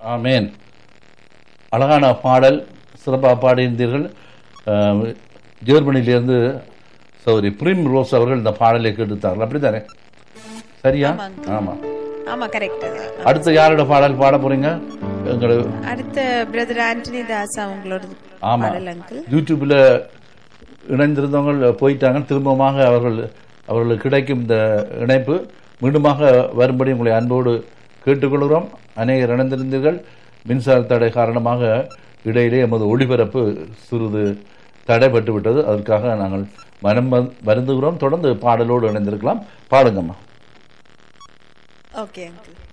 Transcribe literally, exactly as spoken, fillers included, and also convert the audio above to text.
ஆமேன். அழகான பாடல், சிறப்பாக பாடியிருந்தீர்கள். ஜெர்மனியிலிருந்து சௌரி பிரிம் ரோஸ் அவர்கள் இந்த பாடலை கேட்டுத்தார்கள், அப்படித்தானே? சரியா? ஆமா ஆமா, கரெக்ட். அடுத்து யாரோட பாடல் பாட போறீங்க? அடுத்த பிரதர் ஆண்டனி தாஸ் அவங்களோட. ஆமா, யூடியூப்ல இணைந்திருந்தவங்க போயிட்டாங்க. திரும்பமாக அவர்கள் அவர்களுக்கு கிடைக்கும் இந்த இணைப்பு மீண்டுமாக வரும்படி உங்களை அன்போடு கேட்டுக்கொள்கிறோம். அநேகர் இணைந்திருந்தீர்கள். மின்சார தடை காரணமாக இடையிலே எமது ஒளிபரப்பு சிறிது தடைப்பட்டு விட்டது. அதற்காக நாங்கள் மனம் வருந்துகிறோம். தொடர்ந்து பாடலோடு இணைந்திருக்கலாம். பாடுங்கம்மா. Okay uncle.